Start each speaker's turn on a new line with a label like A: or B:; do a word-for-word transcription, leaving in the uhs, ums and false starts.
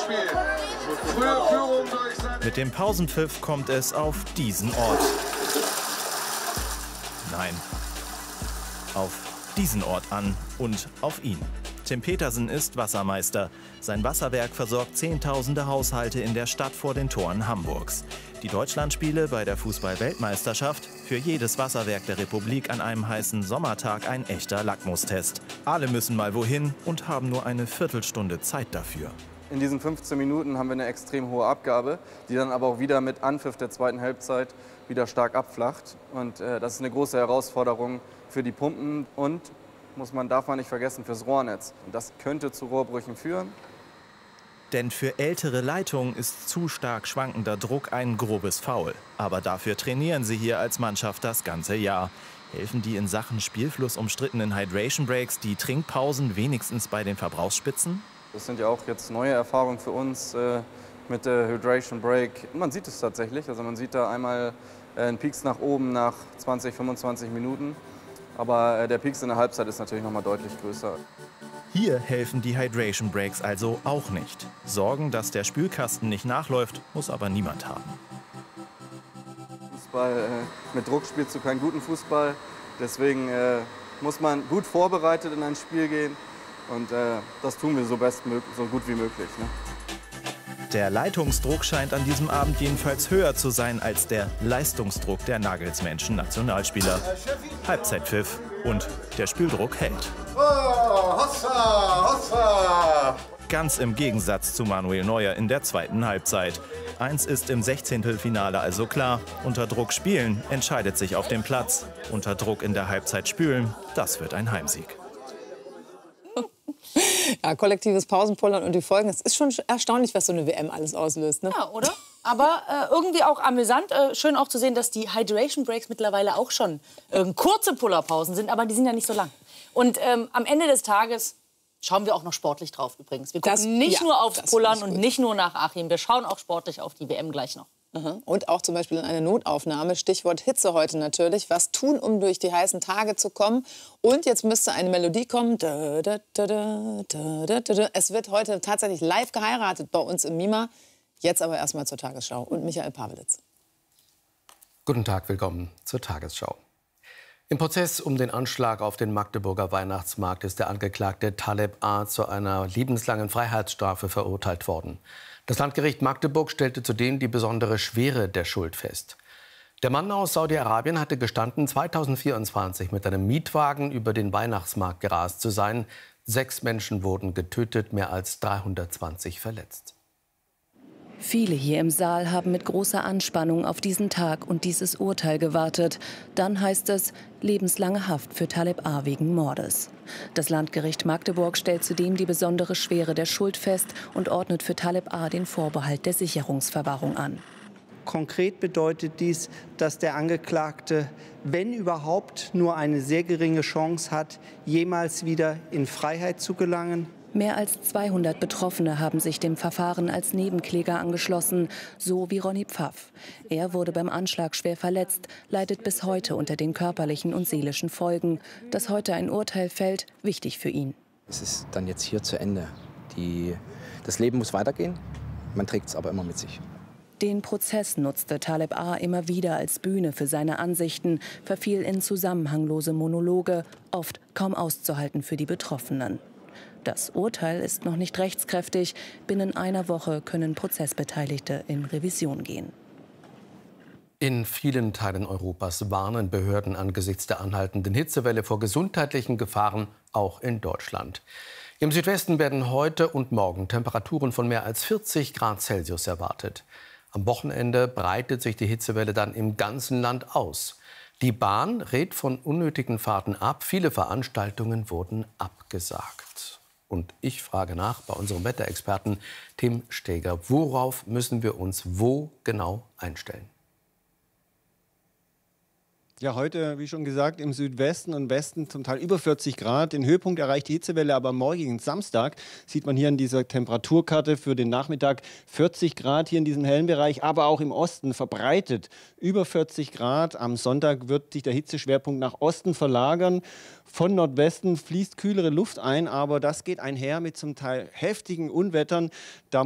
A: Spiel. Frühe Führung durch.
B: Mit dem Pausenpfiff kommt es auf diesen Ort. Nein, auf diesen Ort an und auf ihn. Tim Petersen ist Wassermeister. Sein Wasserwerk versorgt Zehntausende Haushalte in der Stadt vor den Toren Hamburgs. Die Deutschlandspiele bei der Fußball-Weltmeisterschaft, für jedes Wasserwerk der Republik an einem heißen Sommertag ein echter Lackmustest. Alle müssen mal wohin und haben nur eine Viertelstunde Zeit dafür.
C: In diesen fünfzehn Minuten haben wir eine extrem hohe Abgabe, die dann aber auch wieder mit Anpfiff der zweiten Halbzeit wieder stark abflacht. Und äh, das ist eine große Herausforderung für die Pumpen und, muss man, darf man nicht vergessen, fürs Rohrnetz. Und das könnte zu Rohrbrüchen führen.
B: Denn für ältere Leitungen ist zu stark schwankender Druck ein grobes Foul. Aber dafür trainieren sie hier als Mannschaft das ganze Jahr. Helfen die in Sachen Spielfluss umstrittenen Hydration Breaks die Trinkpausen wenigstens bei den Verbrauchsspitzen?
C: Das sind ja auch jetzt neue Erfahrungen für uns äh, mit der Hydration Break. Man sieht es tatsächlich, also man sieht da einmal äh, einen Peaks nach oben nach zwanzig, fünfundzwanzig Minuten. Aber äh, der Peaks in der Halbzeit ist natürlich noch mal deutlich größer.
B: Hier helfen die Hydration Breaks also auch nicht. Sorgen, dass der Spülkasten nicht nachläuft, muss aber niemand haben.
C: Fußball, äh, mit Druck spielst du keinen guten Fußball. Deswegen äh, muss man gut vorbereitet in ein Spiel gehen. Und äh, das tun wir so, best so gut wie möglich. Ne?
B: Der Leitungsdruck scheint an diesem Abend jedenfalls höher zu sein als der Leistungsdruck der Nagelsmännschen Nationalspieler. Halbzeitpfiff und der Spüldruck hält.
A: Oh, Hossa, Hossa.
B: Ganz im Gegensatz zu Manuel Neuer in der zweiten Halbzeit. Eins ist im Sechzehntelfinale also klar: Unter Druck spielen entscheidet sich auf dem Platz. Unter Druck in der Halbzeit spülen, das wird ein Heimsieg.
D: Ja, kollektives Pausenpullern und die Folgen. Es ist schon erstaunlich, was so eine W M alles auslöst. Ne?
E: Ja, oder? Aber äh, irgendwie auch amüsant. Äh, schön auch zu sehen, dass die Hydration Breaks mittlerweile auch schon äh, kurze Pullerpausen sind. Aber die sind ja nicht so lang. Und ähm, am Ende des Tages schauen wir auch noch sportlich drauf übrigens. Wir gucken
D: Das-
E: nicht
D: ja,
E: nur aufs
D: das
E: Pullern
D: finde ich
E: und
D: gut.
E: nicht nur nach Achim. Wir schauen auch sportlich auf die W M gleich noch.
D: Mhm. Und auch zum Beispiel in eine Notaufnahme. Stichwort Hitze heute natürlich. Was tun, um durch die heißen Tage zu kommen? Und jetzt müsste eine Melodie kommen. Da, da, da, da, da, da, da. Es wird heute tatsächlich live geheiratet bei uns im Mima. Jetzt aber erstmal zur Tagesschau und Michael Pawelitz.
F: Guten Tag, willkommen zur Tagesschau. Im Prozess um den Anschlag auf den Magdeburger Weihnachtsmarkt ist der Angeklagte Taleb A. zu einer lebenslangen Freiheitsstrafe verurteilt worden. Das Landgericht Magdeburg stellte zudem die besondere Schwere der Schuld fest. Der Mann aus Saudi-Arabien hatte gestanden, zweitausendvierundzwanzig mit einem Mietwagen über den Weihnachtsmarkt gerast zu sein. Sechs Menschen wurden getötet, mehr als dreihundertzwanzig verletzt.
G: Viele hier im Saal haben mit großer Anspannung auf diesen Tag und dieses Urteil gewartet. Dann heißt es lebenslange Haft für Taleb A. wegen Mordes. Das Landgericht Magdeburg stellt zudem die besondere Schwere der Schuld fest und ordnet für Taleb A. den Vorbehalt der Sicherungsverwahrung an.
H: Konkret bedeutet dies, dass der Angeklagte, wenn überhaupt, nur eine sehr geringe Chance hat, jemals wieder in Freiheit zu gelangen.
G: Mehr als zweihundert Betroffene haben sich dem Verfahren als Nebenkläger angeschlossen, so wie Ronny Pfaff. Er wurde beim Anschlag schwer verletzt, leidet bis heute unter den körperlichen und seelischen Folgen. Dass heute ein Urteil fällt, wichtig für ihn.
I: Es ist dann jetzt hier zu Ende. Die, das Leben muss weitergehen, man trägt es aber immer mit sich.
G: Den Prozess nutzte Taleb A. immer wieder als Bühne für seine Ansichten, verfiel in zusammenhanglose Monologe, oft kaum auszuhalten für die Betroffenen. Das Urteil ist noch nicht rechtskräftig. Binnen einer Woche können Prozessbeteiligte in Revision gehen.
F: In vielen Teilen Europas warnen Behörden angesichts der anhaltenden Hitzewelle vor gesundheitlichen Gefahren, auch in Deutschland. Im Südwesten werden heute und morgen Temperaturen von mehr als vierzig Grad Celsius erwartet. Am Wochenende breitet sich die Hitzewelle dann im ganzen Land aus. Die Bahn rät von unnötigen Fahrten ab. Viele Veranstaltungen wurden abgesagt. Und ich frage nach bei unserem Wetterexperten Tim Steger, worauf müssen wir uns wo genau einstellen?
J: Ja, heute, wie schon gesagt, im Südwesten und Westen zum Teil über vierzig Grad. Den Höhepunkt erreicht die Hitzewelle aber am morgigen Samstag. Sieht man hier in dieser Temperaturkarte für den Nachmittag vierzig Grad hier in diesem hellen Bereich, aber auch im Osten verbreitet über vierzig Grad. Am Sonntag wird sich der Hitzeschwerpunkt nach Osten verlagern. Von Nordwesten fließt kühlere Luft ein, aber das geht einher mit zum Teil heftigen Unwettern. Da